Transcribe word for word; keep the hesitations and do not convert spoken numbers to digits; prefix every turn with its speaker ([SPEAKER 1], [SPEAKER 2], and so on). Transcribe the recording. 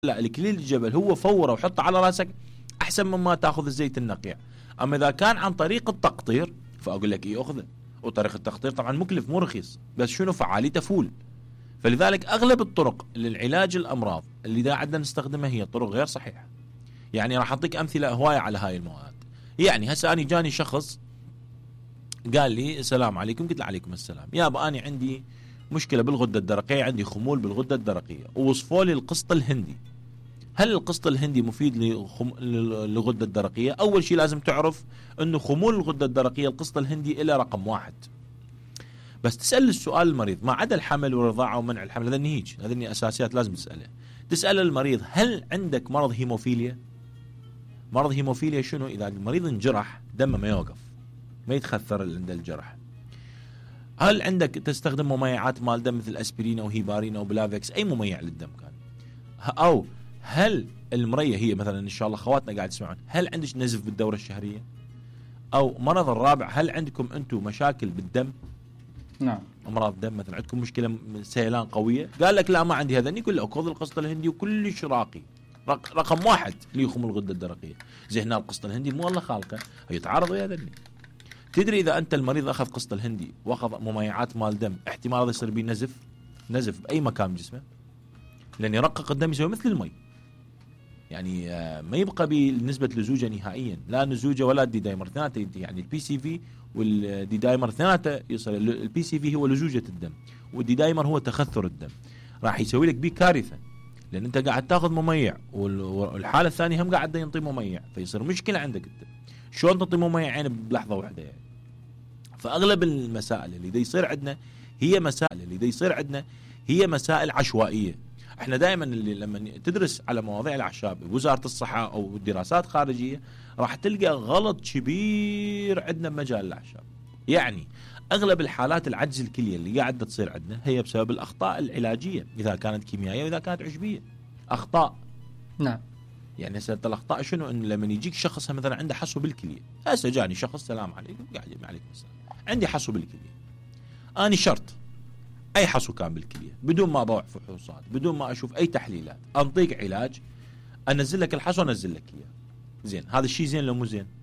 [SPEAKER 1] لا الكليل الجبل هو فوره وحطه على راسك احسن مما تاخذ الزيت النقيع. اما اذا كان عن طريق التقطير فاقول لك ايه اخذه، وطريق التقطير طبعا مكلف مو رخيص، بس شنو فعاليته فول. فلذلك اغلب الطرق للعلاج الامراض اللي دا عندنا نستخدمها هي طرق غير صحيحه. يعني راح اعطيك امثله هوايه على هاي المواد. يعني هسه اني جاني شخص قال لي السلام عليكم، قلت له عليكم السلام، يابا اني عندي مشكله بالغده الدرقيه، عندي خمول بالغده الدرقيه، ووصفوا لي القسط الهندي. هل القسط الهندي مفيد لخم... للغده الدرقيه؟ اول شيء لازم تعرف انه خمول الغده الدرقيه القسط الهندي الى رقم واحد. بس تسال السؤال المريض ما عدا الحمل والرضاعه ومنع الحمل، هذا نهيج، هذه اساسيات لازم تساله. تسال المريض هل عندك مرض هيموفيليا؟ مرض هيموفيليا شنو؟ اذا المريض انجرح دمه ما يوقف، ما يتخثر عند الجرح. هل عندك تستخدم مميعات مال دم مثل اسبرين او هيبارين او بلافكس، اي مميع للدم كان؟ او هل المريه هي مثلا ان شاء الله خواتنا قاعد يسمعون، هل عندك نزف بالدوره الشهريه؟ او مرض الرابع، هل عندكم انتم مشاكل بالدم؟
[SPEAKER 2] نعم،
[SPEAKER 1] امراض دم مثلا، عندكم مشكله سيلان قويه؟ قال لك لا ما عندي هذا، يقول لك خذ القسط الهندي وكلش راقي، رقم واحد ليخم الغده الدرقيه. زين هنا القسط الهندي مو الله خالقه، يتعارض ويا ذني. تدري اذا انت المريض اخذ قسط الهندي واخذ مميعات مال دم، احتمال هذا يصير به نزف، نزف باي مكان بجسمه، لان يرقق الدم يسوي مثل المي. يعني ما يبقى بنسبه لزوجه نهائيا، لا نزوجه ولا دي دايمر ثلاثه، يعني البي سي في والدي دايمر ثلاثه يصير. البي سي في هو لزوجه الدم، والدي دايمر هو تخثر الدم، راح يسوي لك بيه كارثه، لان انت قاعد تاخذ مميع والحاله الثانيه هم قاعد ينطي مميع، فيصير مشكله عندك انت. شلون تعطي مميعين بلحظه واحده يعني؟ فاغلب المسائل اللي دي يصير عندنا هي مسائل اللي دي يصير عندنا هي مسائل عشوائيه. احنا دائما اللي لما تدرس على مواضيع الاعشاب بوزاره الصحه او دراسات خارجيه راح تلقى غلط كبير عندنا بمجال الاعشاب. يعني اغلب الحالات العجز الكليه اللي قاعده تصير عندنا هي بسبب الاخطاء العلاجيه، اذا كانت كيميائيه واذا كانت عشبيه. اخطاء.
[SPEAKER 2] نعم.
[SPEAKER 1] يعني هسه الاخطاء شنو؟ ان لما يجيك شخص مثلا عنده حصو بالكليه، هسه جاني شخص سلام عليكم قاعد عليكم السلام، عندي حصو بالكليه، اني شرط اي حصو كان بالكليه بدون ما بوع فحوصات، بدون ما اشوف اي تحليلات، انطيك علاج، انزل لك الحصو انزل لك اياه. زين هذا الشيء زين لو مو زين؟